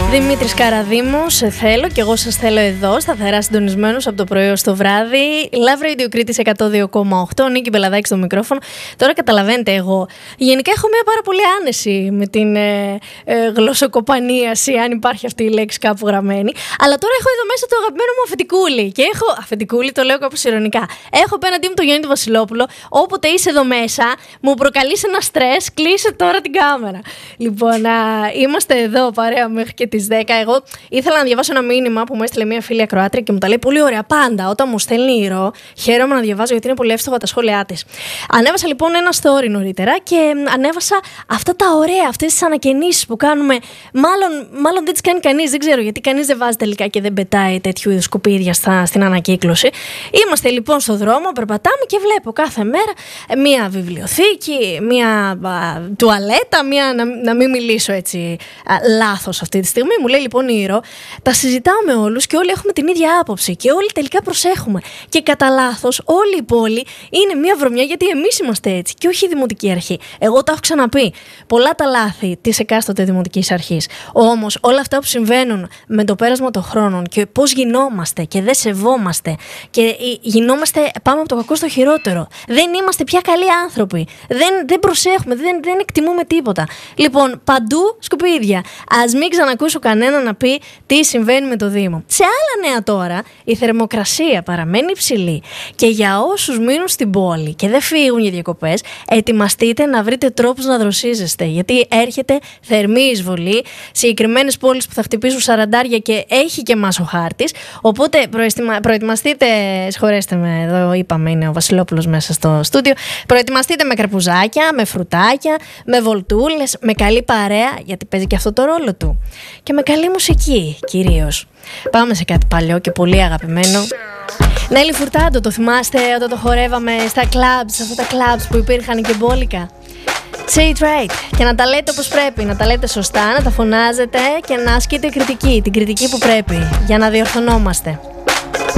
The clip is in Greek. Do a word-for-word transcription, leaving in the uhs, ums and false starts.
Δημήτρης Καραδήμος, σε θέλω και εγώ σας θέλω εδώ, σταθερά συντονισμένους από το πρωί ως το βράδυ. Love Radio Κρήτης εκατό δύο κόμμα οκτώ, Νίκη Μπελαδάκη στο μικρόφωνο. Τώρα καταλαβαίνετε, εγώ γενικά έχω μια πάρα πολύ άνεση με την ε, ε, γλωσσοκοπανίαση, αν υπάρχει αυτή η λέξη κάπου γραμμένη. Αλλά τώρα έχω εδώ μέσα το αγαπημένο μου αφεντικούλι. Και έχω, αφεντικούλι το λέω κάπως ειρωνικά. Έχω απέναντί μου τον Γιάννη του Βασιλόπουλο. Όποτε είσαι εδώ μέσα, μου προκαλείς ένα στρες, κλείσε τώρα την κάμερα. Λοιπόν, α, είμαστε εδώ παρέα μέχρι και τις δέκα. Εγώ ήθελα να διαβάσω ένα μήνυμα που μου έστειλε μια φίλη ακροάτρια και μου τα λέει πολύ ωραία. Πάντα όταν μου στέλνει ηρώο, χαίρομαι να διαβάζω γιατί είναι πολύ εύστοχα τα σχόλιά της. Ανέβασα λοιπόν ένα story νωρίτερα και ανέβασα αυτά τα ωραία, αυτές τις ανακαινήσεις που κάνουμε. Μάλλον, μάλλον δεν τις κάνει κανείς, δεν ξέρω γιατί κανείς δεν βάζει τελικά και δεν πετάει τέτοιου είδους σκουπίδια στα, στην ανακύκλωση. Είμαστε λοιπόν στο δρόμο, περπατάμε και βλέπω κάθε μέρα μια βιβλιοθήκη, μια α, τουαλέτα, μια, να, να μην μιλήσω έτσι α, λάθος αυτή τη στιγμή. Μου λέει λοιπόν η Ηρώο, τα συζητάω με όλους και όλοι έχουμε την ίδια άποψη και όλοι τελικά προσέχουμε. Και κατά λάθος όλη η πόλη είναι μια βρωμιά γιατί εμείς είμαστε έτσι και όχι η Δημοτική Αρχή. Εγώ τα έχω ξαναπεί. Πολλά τα λάθη της εκάστοτε Δημοτικής Αρχής. Όμως όλα αυτά που συμβαίνουν με το πέρασμα των χρόνων και πώς γινόμαστε και δεν σεβόμαστε και γινόμαστε, πάμε από το κακό στο χειρότερο. Δεν είμαστε πια καλοί άνθρωποι. Δεν, δεν προσέχουμε, δεν, δεν εκτιμούμε τίποτα. Λοιπόν, παντού σκουπίδια. Ας μην ξανακούσω κανένα να πει τι συμβαίνει με το Δήμο. Σε άλλα νέα τώρα, η θερμοκρασία παραμένει υψηλή και για όσους μείνουν στην πόλη και δεν φύγουν για διακοπές, ετοιμαστείτε να βρείτε τρόπους να δροσίζεστε. Γιατί έρχεται θερμή εισβολή, συγκεκριμένες πόλεις που θα χτυπήσουν σαραντάρια και έχει και μας ο χάρτης. Οπότε προετοιμα... προετοιμαστείτε, συγχωρέστε με, εδώ είπαμε είναι ο Βασιλόπουλος μέσα στο στούντιο. Προετοιμαστείτε με καρπουζάκια, με φρουτάκια, με βολτούλες, με καλή παρέα, γιατί παίζει και αυτό το ρόλο του. Και με καλή μουσική κυρίως. Πάμε σε κάτι παλιό και πολύ αγαπημένο. Νέλη Φουρτάντο, το θυμάστε όταν το χορεύαμε στα clubs, σε αυτά τα clubs που υπήρχαν και μπόλικα. Say it right. Και να τα λέτε όπως πρέπει, να τα λέτε σωστά, να τα φωνάζετε και να ασκείτε κριτική, την κριτική που πρέπει, για να διορθωνόμαστε.